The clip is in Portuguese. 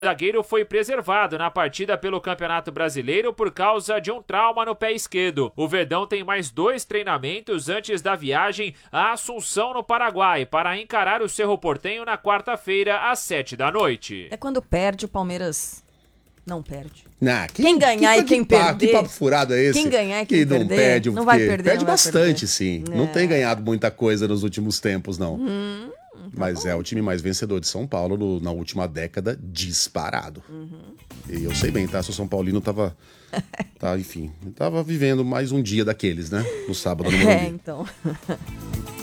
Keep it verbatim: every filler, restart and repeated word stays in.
zagueiro foi preservado na partida pelo Campeonato Brasileiro por causa de um trauma no pé esquerdo. O Verdão tem mais dois treinamentos antes da viagem a Assunção, no Paraguai, para encarar o Cerro Porteño na quarta-feira, às sete da noite. É quando perde, o Palmeiras não perde. Nah, que, quem ganhar que, e quem que papo, perder... Que papo furado é esse? Quem ganhar e quem que não perder... Perde, não vai perder, Perde não vai bastante, perder. sim. É. Não tem ganhado muita coisa nos últimos tempos, não. Hum, tá Mas bom. é o time mais vencedor de São Paulo no, na última década, disparado. Uhum. E eu sei bem, tá? Se o São Paulino tava... tá, enfim, tava vivendo mais um dia daqueles, né? No sábado, no Morumbi. É, então...